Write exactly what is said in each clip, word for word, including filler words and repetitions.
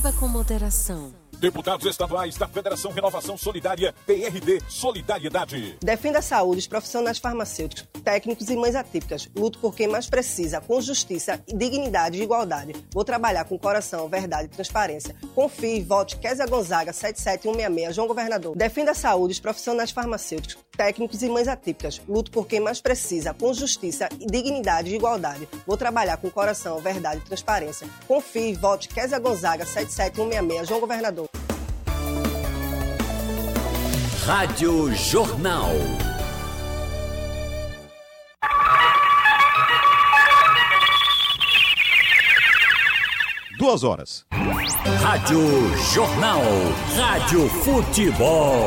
Beba com moderação. Deputados estaduais da Federação Renovação Solidária, P R D Solidariedade. Defenda a saúde dos profissionais farmacêuticos, técnicos e mães atípicas. Luto por quem mais precisa, com justiça, dignidade e igualdade. Vou trabalhar com coração, verdade e transparência. Confie e vote Kézia Gonzaga, sete sete um seis seis, João Governador. Defenda a saúde dos profissionais farmacêuticos, técnicos e mães atípicas. Luto por quem mais precisa, com justiça, dignidade e igualdade. Vou trabalhar com coração, verdade e transparência. Confie e vote Kézia Gonzaga, sete sete um seis seis, João Governador. Rádio Jornal. Duas horas. Rádio Jornal. Rádio Futebol.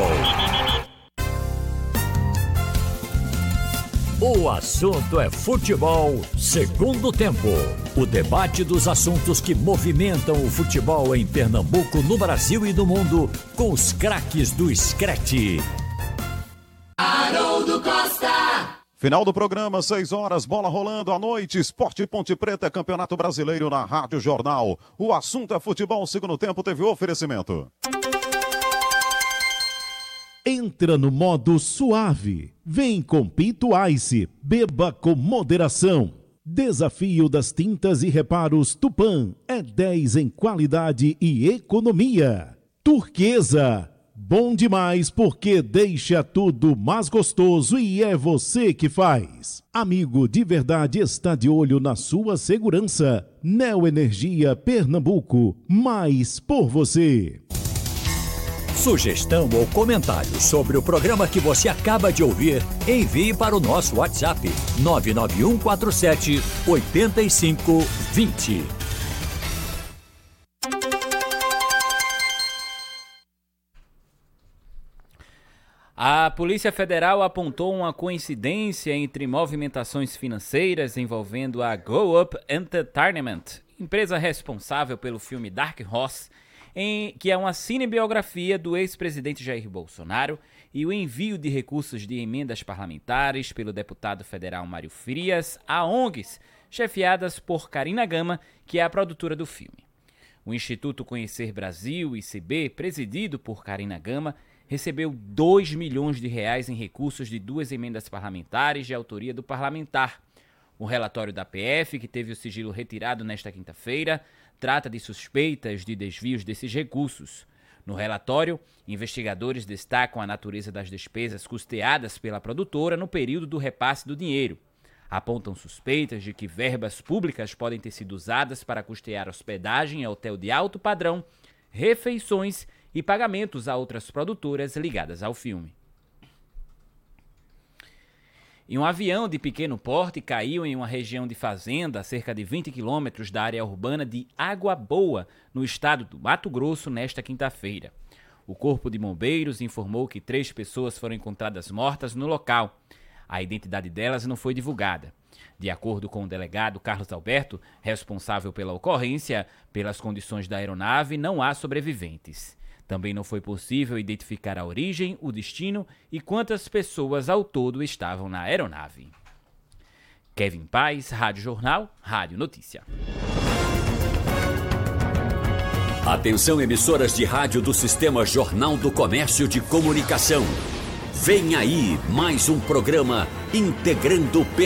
O assunto é futebol, segundo tempo. O debate dos assuntos que movimentam o futebol em Pernambuco, no Brasil e no mundo, com os craques do Screte. Haroldo Costa. Final do programa, seis horas, bola rolando à noite, Esporte Ponte Preta, Campeonato Brasileiro na Rádio Jornal. O assunto é futebol, segundo tempo teve oferecimento. Entra no modo suave. Vem com Pinto Ice. Beba com moderação. Desafio das tintas e reparos Tupã. É dez em qualidade e economia. Turquesa. Bom demais porque deixa tudo mais gostoso e é você que faz. Amigo de verdade está de olho na sua segurança. Neoenergia Pernambuco. Mais por você. Sugestão ou comentário sobre o programa que você acaba de ouvir, envie para o nosso WhatsApp nove nove um quatro sete oito cinco dois zero. A Polícia Federal apontou uma coincidência entre movimentações financeiras envolvendo a Go Up Entertainment, empresa responsável pelo filme Dark Horse, Em, que é uma cinebiografia do ex-presidente Jair Bolsonaro, e o envio de recursos de emendas parlamentares pelo deputado federal Mário Frias a O N Gs, chefiadas por Carina Gama, que é a produtora do filme. O Instituto Conhecer Brasil, I C B, presidido por Carina Gama, recebeu dois milhões de reais em recursos de duas emendas parlamentares de autoria do parlamentar. O relatório da P F, que teve o sigilo retirado nesta quinta-feira, trata de suspeitas de desvios desses recursos. No relatório, investigadores destacam a natureza das despesas custeadas pela produtora no período do repasse do dinheiro. Apontam suspeitas de que verbas públicas podem ter sido usadas para custear hospedagem em hotel de alto padrão, refeições e pagamentos a outras produtoras ligadas ao filme. E um avião de pequeno porte caiu em uma região de fazenda a cerca de vinte quilômetros da área urbana de Água Boa, no estado do Mato Grosso, nesta quinta-feira. O Corpo de Bombeiros informou que três pessoas foram encontradas mortas no local. A identidade delas não foi divulgada. De acordo com o delegado Carlos Alberto, responsável pela ocorrência, pelas condições da aeronave não há sobreviventes. Também não foi possível identificar a origem, o destino e quantas pessoas ao todo estavam na aeronave. Kevin Paz, Rádio Jornal, Rádio Notícia. Atenção, emissoras de rádio do Sistema Jornal do Comércio de Comunicação. Vem aí mais um programa integrando